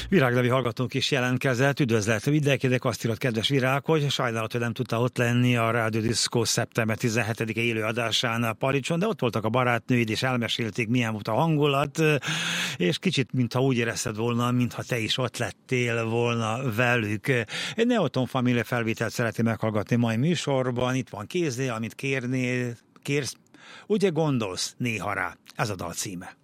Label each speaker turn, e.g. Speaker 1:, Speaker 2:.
Speaker 1: Virág Levi hallgatónk is jelentkezett, üdvözlet mindenkinek, azt írott kedves Virág, hogy sajnálat, hogy nem tudta ott lenni a Rádió Diszkó szeptember 17-e élő adásán a Paricson, de ott voltak a barátnőid, és elmesélték, milyen volt a hangulat, és kicsit, mintha úgy érezted volna, mintha te is ott lettél volna velük. Egy Neoton Família felvételt szeretném meghallgatni mai műsorban, itt van kéznél, amit kérsz, ugye gondolsz néha rá, ez a dal címe.